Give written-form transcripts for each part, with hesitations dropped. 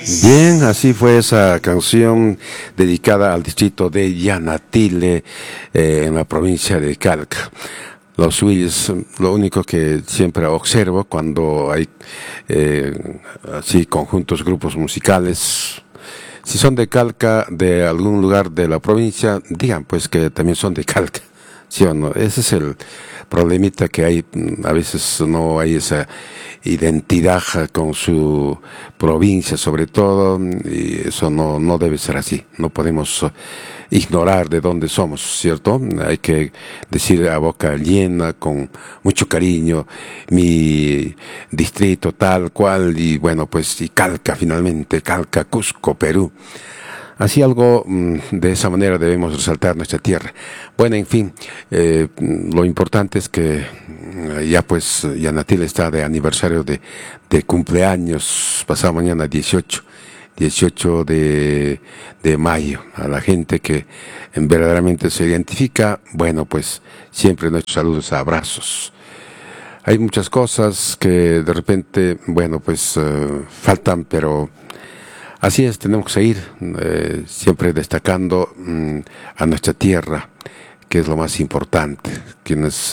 Bien, así fue esa canción dedicada al distrito de Yanatile, en la provincia de Calca. Los Wills, lo único que siempre observo cuando hay así conjuntos, grupos musicales, si son de Calca, de algún lugar de la provincia, digan pues que también son de Calca, ¿sí o no? Ese es el problemita que hay, a veces no hay esa identidad con su provincia sobre todo, y eso no debe ser así, no podemos ignorar de dónde somos, ¿cierto? Hay que decir a boca llena, con mucho cariño, mi distrito tal cual, y bueno, pues y Calca finalmente, Calca, Cusco, Perú. Así algo de esa manera debemos resaltar nuestra tierra. Bueno, en fin, lo importante es que ya pues Yanatile está de aniversario de cumpleaños, pasado mañana 18 de mayo. A la gente que verdaderamente se identifica, bueno, pues siempre nuestros saludos, abrazos. Hay muchas cosas que de repente, bueno, pues faltan, pero así es, tenemos que seguir siempre destacando a nuestra tierra, que es lo más importante. Quienes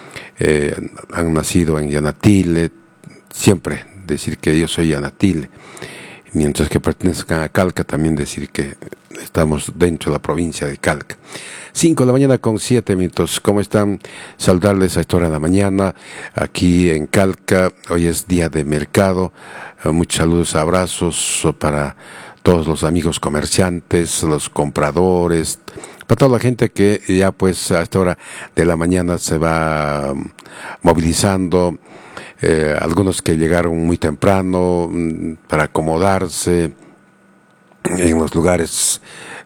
han nacido en Yanatile, siempre decir que yo soy Yanatile, mientras que pertenezcan a Calca, también decir que estamos dentro de la provincia de Calca. 5 de la mañana con 7 minutos. ¿Cómo están? Saludarles a esta hora de la mañana aquí en Calca. Hoy es día de mercado. Muchos saludos, abrazos para todos los amigos comerciantes, los compradores, para toda la gente que ya pues a esta hora de la mañana se va movilizando. Algunos que llegaron muy temprano para acomodarse en los lugares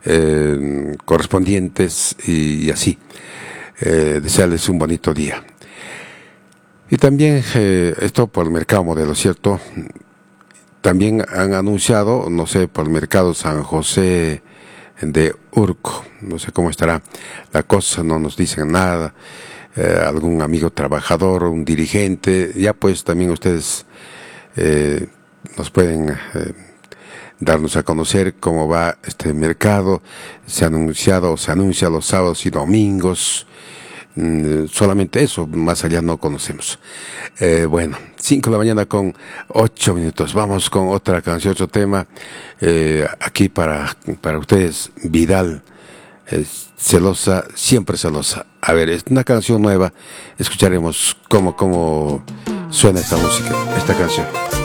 correspondientes y así. Desearles un bonito día. Y también esto por el mercado modelo, ¿cierto? También han anunciado, no sé, por el mercado San José de Urco, no sé cómo estará la cosa, no nos dicen nada. Algún amigo trabajador, un dirigente, ya pues también ustedes nos pueden darnos a conocer cómo va este mercado. Se ha anunciado, se anuncia los sábados y domingos, solamente eso, más allá no conocemos. Bueno, 5 de la mañana con 8 minutos, vamos con otra canción, otro tema, aquí para ustedes, Vidal. Celosa, siempre celosa. A ver, es una canción nueva. Escucharemos cómo suena esta música, esta canción.